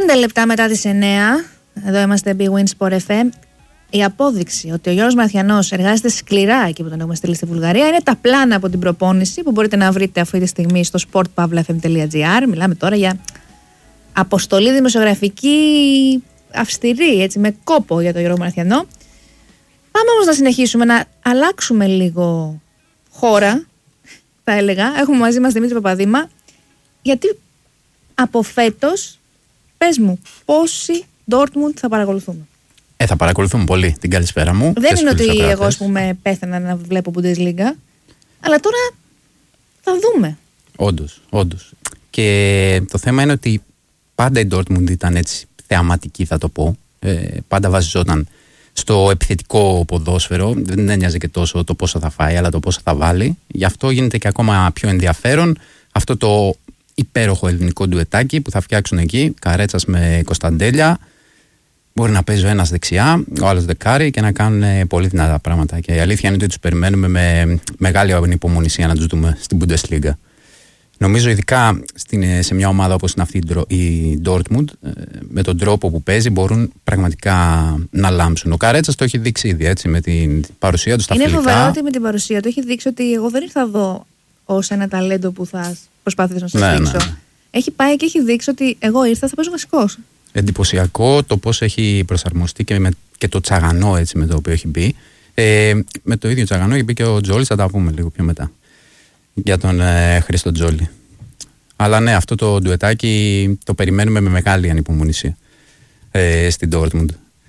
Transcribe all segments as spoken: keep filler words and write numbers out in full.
πέντε λεπτά μετά τις εννέα, εδώ είμαστε Big Win Sport εφ εμ. Η απόδειξη ότι ο Γιώργος Μαρθιανός εργάζεται σκληρά εκεί που τον έχουμε στείλει στη Βουλγαρία είναι τα πλάνα από την προπόνηση που μπορείτε να βρείτε αυτή τη στιγμή στο sport pavla f m dot gr. Μιλάμε τώρα για αποστολή δημοσιογραφική αυστηρή, έτσι, με κόπο για τον Γιώργο Μαρθιανό. Πάμε όμως να συνεχίσουμε να αλλάξουμε λίγο χώρα, θα έλεγα. Έχουμε μαζί μας Δημήτρη Παπαδήμα, γιατί από φέτος, πες μου, πόσοι Dortmund θα παρακολουθούμε? Ε, θα παρακολουθούμε πολύ. Την καλησπέρα μου. Δεν είναι ότι εγώ, ας πούμε, πέθανα να βλέπω Bundesliga, αλλά τώρα θα δούμε. Όντως, όντως. Και το θέμα είναι ότι πάντα η Dortmund ήταν έτσι θεαματική, θα το πω. Ε, πάντα βασιζόταν στο επιθετικό ποδόσφαιρο. Δεν ένοιαζε και τόσο το πόσο θα φάει, αλλά το πόσο θα βάλει. Γι' αυτό γίνεται και ακόμα πιο ενδιαφέρον αυτό το υπέροχο ελληνικό ντουετάκι που θα φτιάξουν εκεί. Καρέτσας με Κωνσταντέλια. Μπορεί να παίζει ο ένας δεξιά, ο άλλος δεκάρι και να κάνουν πολύ δυνατά πράγματα. Και η αλήθεια είναι ότι τους περιμένουμε με μεγάλη ανυπομονησία να τους δούμε στην Bundesliga. Νομίζω ειδικά στην, σε μια ομάδα όπως είναι αυτή η Dortmund, με τον τρόπο που παίζει μπορούν πραγματικά να λάμψουν. Ο Καρέτσας το έχει δείξει ήδη, έτσι, με την παρουσία του στα φιλικά. Είναι φοβερό ότι με την παρουσία του έχει δείξει ότι εγώ δεν ήρθα εδώ ως ένα ταλέντο που θα προσπαθήσω να σας ναι, δείξω. Ναι, ναι. Έχει πάει και έχει δείξει ότι εγώ ήρθα, θα παίζω βασικός. Εντυπωσιακό το πώς έχει προσαρμοστεί και, με, και το τσαγανό, έτσι, με το οποίο έχει μπει. Ε, με το ίδιο τσαγανό έχει μπει και ο Τζόλης, θα τα πούμε λίγο πιο μετά για τον ε, Χρήστο Τζόλη. Αλλά ναι, αυτό το ντουετάκι το περιμένουμε με μεγάλη ανυπομονησία ε, στην Dortmund.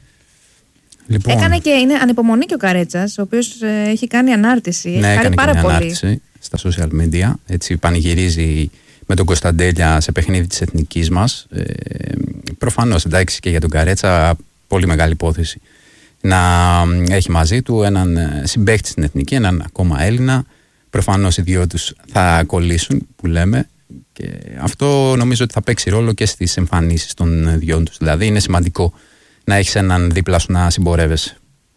Λοιπόν, έκανε και είναι ανυπομονή και ο Καρέτσας, ο οποίος ε, έχει κάνει ανάρτηση. Ναι, έχει έκανε πάρα και μια πολύ. ανάρτηση στα social media. Έτσι πανηγυρίζει με τον Κωνσταντέλια σε παιχνίδι της εθνικής μας. Ε, προφανώς, εντάξει, και για τον Καρέτσα πολύ μεγάλη υπόθεση να έχει μαζί του έναν συμπαίχτη στην εθνική, έναν ακόμα Έλληνα. Προφανώς οι δυο τους θα κολλήσουν, που λέμε, και αυτό νομίζω ότι θα παίξει ρόλο και στις εμφανίσεις των δυο τους. Δηλαδή είναι σημαντικό να έχεις έναν δίπλα σου να συμπορεύεσαι.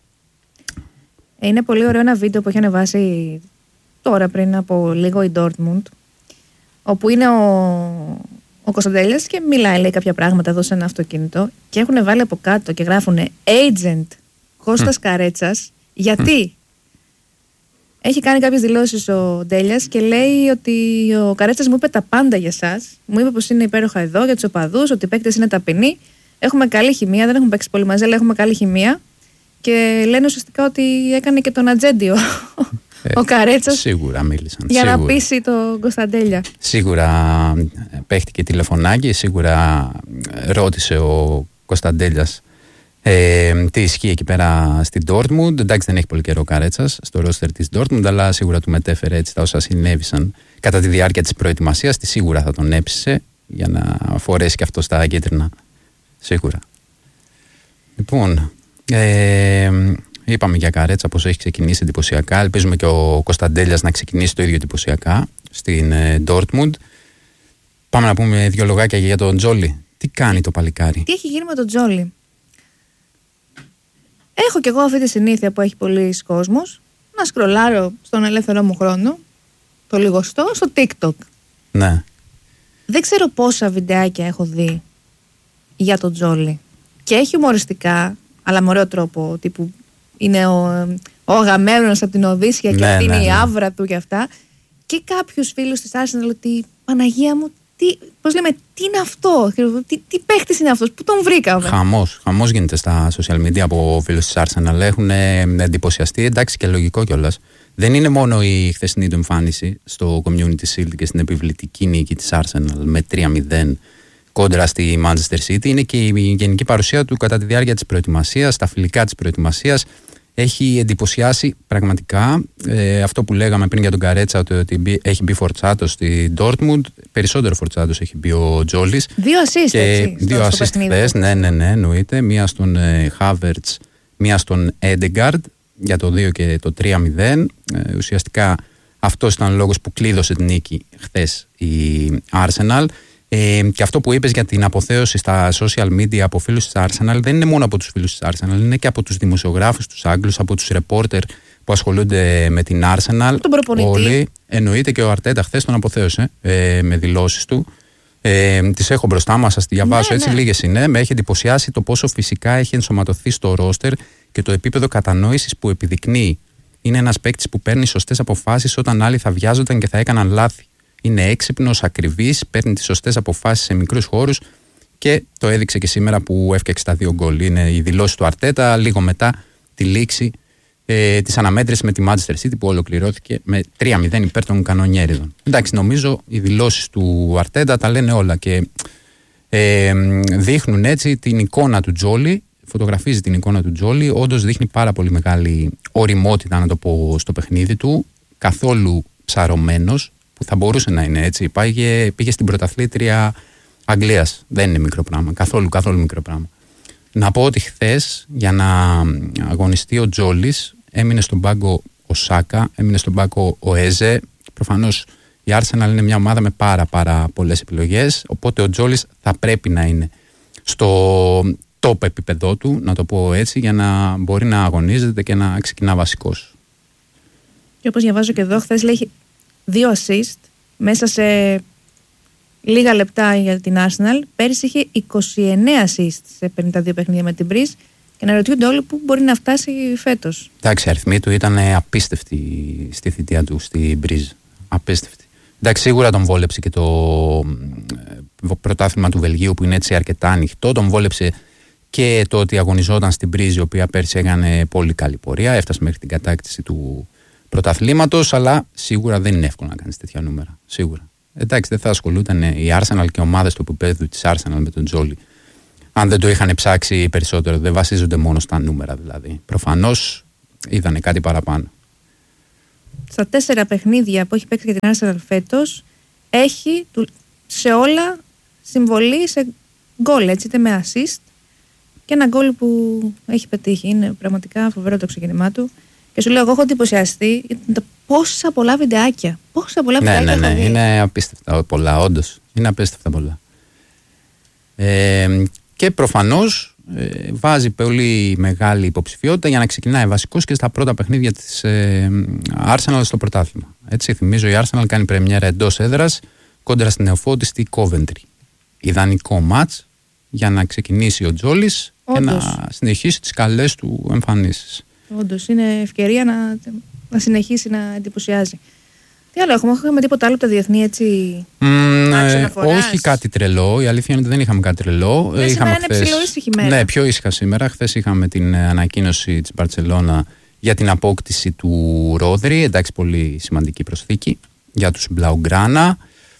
Είναι πολύ ωραίο ένα βίντεο που έχει ανεβάσει τώρα πριν από λίγο η Dortmund, όπου είναι ο, ο Κωνσταντέλιας και μιλάει, λέει κάποια πράγματα εδώ σε ένα αυτοκίνητο και έχουν βάλει από κάτω και γράφουν Agent Κώστας mm. Καρέτσας, γιατί mm. έχει κάνει κάποιες δηλώσεις ο Ντέλιας και λέει ότι ο Καρέτσας μου είπε τα πάντα για σας, μου είπε πως είναι υπέροχα εδώ για τους οπαδούς, ότι οι παίκτες είναι ταπεινοί, έχουμε καλή χημεία, δεν έχουμε παίξει πολύ μαζί, αλλά έχουμε καλή χημεία, και λένε ουσιαστικά ότι έκανε και τον ατζέντιο Ε, ο Καρέτσας, σίγουρα μίλησαν. Για σίγουρα. να πείσει τον Κωνσταντέλια. Σίγουρα παίχτηκε τηλεφωνάκι, σίγουρα ρώτησε ο Κωνσταντέλιας ε, τι ισχύει εκεί πέρα στην Dortmund. Εντάξει, δεν έχει πολύ καιρό ο Καρέτσας στο ρόστερ της Dortmund, αλλά σίγουρα του μετέφερε έτσι τα όσα συνέβησαν κατά τη διάρκεια της προετοιμασίας. Τι σίγουρα θα τον έψησε για να φορέσει και αυτό στα κίτρινα. Σίγουρα. Λοιπόν, ε, είπαμε για Καρέτσα πως έχει ξεκινήσει εντυπωσιακά. Ελπίζουμε και ο Κωνσταντέλιας να ξεκινήσει το ίδιο εντυπωσιακά στην ε, Dortmund. Πάμε να πούμε δύο λογάκια για τον Τζόλι. Τι κάνει το παλικάρι? Τι έχει γίνει με τον Τζόλι? Έχω κι εγώ αυτή τη συνήθεια που έχει πολλοί κόσμος, να σκρολάρω στον ελεύθερο μου χρόνο, το λιγοστό, στο TikTok. Ναι. Δεν ξέρω πόσα βιντεάκια έχω δει για τον Τζόλι. Και έχει humοριστικά, αλλά με ωραίο τρόπο, τύπου είναι ο, ο Αγαμέμνονας από την Οδύσσια και ναι, αυτή ναι, είναι ναι. η άβρα του και αυτά. Και κάποιους φίλους της Arsenal ότι Παναγία μου, τι, πώς λέμε, τι είναι αυτό, τι, τι παίχτης είναι αυτός, πού τον βρήκαμε? Χαμός, χαμός γίνεται στα social media από φίλους της Arsenal. Έχουν εντυπωσιαστεί, εντάξει, και λογικό κιόλας. Δεν είναι μόνο η χθεσινή του εμφάνιση στο Community Shield και στην επιβλητική νίκη της Arsenal με τρία μηδέν κόντρα στη Manchester City, είναι και η γενική παρουσία του κατά τη διάρκεια της προετοιμασίας, τα φιλικά της προετοιμασίας. Έχει εντυπωσιάσει πραγματικά. Ε, αυτό που λέγαμε πριν για τον Καρέτσα, ότι έχει μπει φορτσάτος στη Dortmund. Περισσότερο φορτσάτος έχει μπει ο Τζόλης. Δύο assist, και έτσι, δύο assist χθες, ναι, ναι, ναι, εννοείται. Μία στον ε, Havertz, μία στον Edegard για το δύο και το τρία μηδέν. Ε, ουσιαστικά αυτός ήταν ο λόγος που κλείδωσε την νίκη χθες η Arsenal. Ε, και αυτό που είπες για την αποθέωση στα social media από φίλους της Arsenal δεν είναι μόνο από τους φίλους της Arsenal, είναι και από τους δημοσιογράφους, τους Άγγλους, από τους reporter που ασχολούνται με την Arsenal. Τον προπονητή. Όλοι, εννοείται και ο Αρτέτα χθες τον αποθέωσε ε, με δηλώσεις του. Ε, τις έχω μπροστά μας, σας τη διαβάσω, ναι, έτσι ναι. λίγες είναι. Με έχει εντυπωσιάσει το πόσο φυσικά έχει ενσωματωθεί στο ρόστερ και το επίπεδο κατανόησης που επιδεικνύει. Είναι ένας παίκτης που παίρνει σωστές αποφάσεις όταν άλλοι θα βιάζονταν και θα έκαναν λάθη. Είναι έξυπνος, ακριβής, παίρνει τις σωστές αποφάσεις σε μικρούς χώρους και το έδειξε και σήμερα που έφτιαξε τα δύο γκολ. Είναι η δηλώση του Αρτέτα λίγο μετά τη λήξη ε, της αναμέτρησης με τη Manchester City που ολοκληρώθηκε με τρία μηδέν υπέρ των κανονιέριδων. Εντάξει, νομίζω οι δηλώσεις του Αρτέτα τα λένε όλα και ε, δείχνουν έτσι την εικόνα του Τζόλι. Φωτογραφίζει την εικόνα του Τζόλι. Όντως δείχνει πάρα πολύ μεγάλη ωριμότητα, να το πω, στο παιχνίδι του. Καθόλου ψαρωμένος, που θα μπορούσε να είναι έτσι. Πήγε, πήγε στην πρωταθλήτρια Αγγλίας. Δεν είναι μικρό πράγμα. Καθόλου, καθόλου μικρό πράγμα. Να πω ότι χθες για να αγωνιστεί ο Τζόλις έμεινε στον πάγκο ο Σάκα, έμεινε στον πάγκο ο Έζε. Προφανώς η Arsenal είναι μια ομάδα με πάρα πάρα πολλές επιλογές. Οπότε ο Τζόλις θα πρέπει να είναι στο top επίπεδό του, να το πω έτσι, για να μπορεί να αγωνίζεται και να ξεκινά βασικός. Και όπως διαβάζω και εδώ, χθες λέει δύο assist μέσα σε λίγα λεπτά για την Arsenal. Πέρυσι είχε είκοσι εννέα assist σε πενήντα δύο παιχνίδια με την Breeze και να ρωτιούνται όλοι πού μπορεί να φτάσει φέτος. Εντάξει, η αριθμή του ήταν απίστευτη στη θητεία του στη Breeze. Απίστευτη. Εντάξει, σίγουρα τον βόλεψε και το πρωτάθλημα του Βελγίου που είναι έτσι αρκετά ανοιχτό. Τον βόλεψε και το ότι αγωνιζόταν στην Breeze, η οποία πέρσι έκανε πολύ καλή πορεία. Έφτασε μέχρι την κατάκτηση του πρωταθλήματος, αλλά σίγουρα δεν είναι εύκολο να κάνεις τέτοια νούμερα. Σίγουρα. Εντάξει, δεν θα ασχολούταν η Arsenal και ομάδες του επίπεδου της Arsenal με τον Τζόλι αν δεν το είχαν ψάξει περισσότερο. Δεν βασίζονται μόνο στα νούμερα δηλαδή. Προφανώς είδανε κάτι παραπάνω. Στα τέσσερα παιχνίδια που έχει παίξει για την Arsenal φέτος, έχει σε όλα συμβολή σε γκολ, έτσι, είτε με assist και ένα γκολ που έχει πετύχει. Είναι πραγματικά φοβερό το ξεκίνημά του. Και σου λέω, εγώ έχω εντυπωσιαστεί πόσα πολλά βιντεάκια. Πόσα πολλά ναι, βιντεάκια. Ναι, ναι, είναι απίστευτα πολλά, όντως. Είναι απίστευτα πολλά. Ε, και προφανώς ε, βάζει πολύ μεγάλη υποψηφιότητα για να ξεκινάει βασικός και στα πρώτα παιχνίδια της ε, Arsenal στο πρωτάθλημα. Έτσι, θυμίζω, η Arsenal κάνει πρεμιέρα εντός έδρας κόντρα στην νεοφώτιστη Coventry. Ιδανικό μάτς για να ξεκινήσει ο Τζόλις και να συνεχίσει τις καλές του εμφανίσεις. Όντως, είναι ευκαιρία να, να συνεχίσει να εντυπωσιάζει. Τι άλλο έχουμε, έχουμε τίποτα άλλο από τα διεθνή, έτσι. Mm, ε, όχι κάτι τρελό. Η αλήθεια είναι ότι δεν είχαμε κάτι τρελό. Ναι, σήμερα είναι χθες... ψηλό ήσυχη μέρα. Ναι, πιο ήσυχα σήμερα. Χθες είχαμε την ανακοίνωση της Μπαρτσελώνα για την απόκτηση του Ρόδρυ. Εντάξει, πολύ σημαντική προσθήκη για τους Μπλαουγκράνα.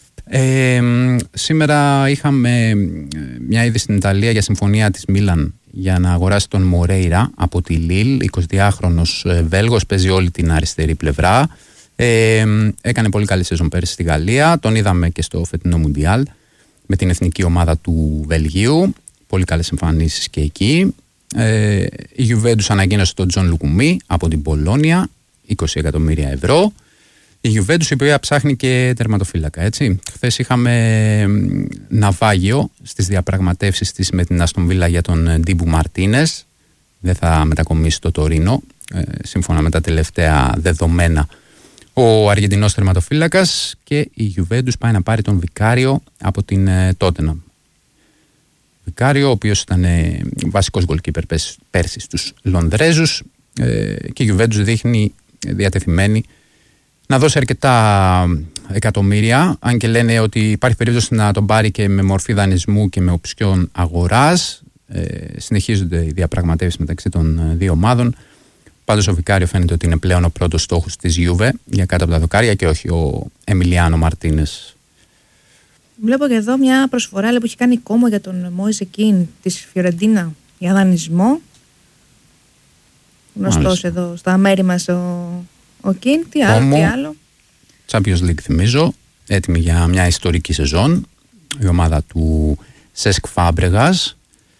Ε, σήμερα είχαμε μια είδηση στην Ιταλία για συμφωνία της Μίλαν για να αγοράσει τον Μορέιρα από τη Λίλ. εικοσιδυάχρονος Βέλγος, παίζει όλη την αριστερή πλευρά. Ε, έκανε πολύ καλή σεζόν πέρυσι στη Γαλλία. Τον είδαμε και στο φετινό Μουντιάλ με την εθνική ομάδα του Βελγίου. Πολύ καλές εμφανίσεις και εκεί. Ε, η Juventus ανακοίνωσε τον Τζον Λουκουμί από την Πολόνια, είκοσι εκατομμύρια ευρώ. Η Juventus, η οποία ψάχνει και τερματοφύλακα, έτσι. Χθες είχαμε ναυάγιο στις διαπραγματεύσεις της με την Αστον Βίλα για τον Ντίμπου Μαρτίνες. Δεν θα μετακομίσει το Τωρίνο, ε, σύμφωνα με τα τελευταία δεδομένα, ο Αργεντινός τερματοφύλακας, και η Juventus πάει να πάρει τον Βικάριο από την Τότεναμ. Βικάριο, ο οποίος ήταν ε, βασικός γκολκίπερ πέρσι στους Λονδρέζους, ε, και η Juventus δείχνει διατεθειμένη να δώσει αρκετά εκατομμύρια, αν και λένε ότι υπάρχει περίπτωση να τον πάρει και με μορφή δανεισμού και με οψιόν αγοράς. Ε, συνεχίζονται οι διαπραγματεύσεις μεταξύ των δύο ομάδων. Πάντως ο Βικάριο φαίνεται ότι είναι πλέον ο πρώτος στόχος της Γιούβε για κάτω από τα δοκάρια και όχι ο Εμιλιάνο Μαρτίνες. Βλέπω και εδώ μια προσφορά που έχει κάνει Κόμο για τον Μόισε Κιν της Φιωρεντίνα για δανεισμό. Γνωστός εδώ στα μέρη μας ο, ο Κιν. Τι άλλο, Κόμο, τι άλλο. Champions League θυμίζω, έτοιμη για μια ιστορική σεζόν. Η ομάδα του Σέσκ Φάμπρεγας.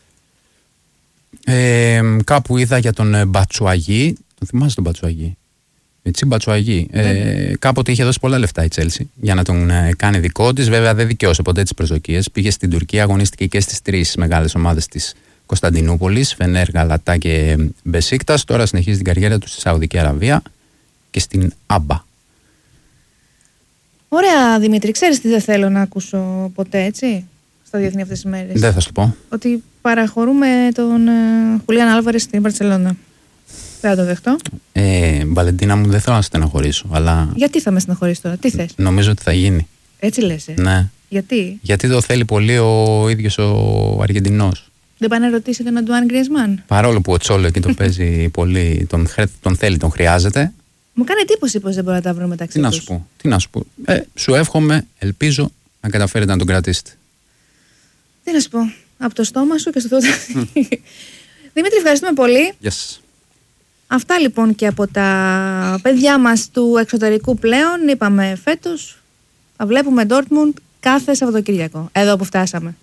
Ε, κάπου είδα για τον Μπατσουαγί. Τον θυμάσαι τον Μπατσουαγί? Έτσι, Μπατσουαγί. Ε, κάποτε είχε δώσει πολλά λεφτά η Τσέλσι για να τον ε, κάνει δικό της. Βέβαια δεν δικαιώσε ποτέ τις προσδοκίες. Πήγε στην Τουρκία, αγωνίστηκε και στις τρεις μεγάλες ομάδες της Κωνσταντινούπολης, Φενέρ, Γαλατά και Μπεσίκτας. Τώρα συνεχίζει την καριέρα του στη Σαουδική Αραβία και στην Άμπα. Ωραία, Δημήτρη, ξέρεις τι δεν θέλω να ακούσω ποτέ, έτσι, στα διεθνή αυτές τις μέρες. Δεν θα σου πω. Ότι παραχωρούμε τον Χουλιάν Άλβαρες στην Μπαρτσελώνα. Δεν θα το δεχτώ. Ε, Βαλεντίνα μου, δεν θέλω να στεναχωρήσω, αλλά. Γιατί θα με στεναχωρήσει τώρα, τι θες? Νομίζω ότι θα γίνει. Έτσι λες, ε. Ναι. Γιατί? Γιατί το θέλει πολύ ο ίδιος ο Αργεντινός. Δεν πάει να ρωτήσει τον Αντουάν Γκριεζμάν? Παρόλο που ο Τσόλο εκεί το παίζει πολύ, τον, τον θέλει, τον χρειάζεται. Μου κάνει εντύπωση πως δεν μπορεί να τα βρουν μεταξύ Τι τους. να σου πω, τι να σου πω. Ε, σου εύχομαι, ελπίζω να καταφέρετε να τον κρατήσετε. Τι να σου πω, από το στόμα σου και στο θότα. Δημήτρη, ευχαριστούμε πολύ. Yes. Αυτά λοιπόν και από τα παιδιά μας του εξωτερικού πλέον. Είπαμε φέτος θα βλέπουμε Dortmund κάθε Σαββατοκύριακο. Εδώ που φτάσαμε.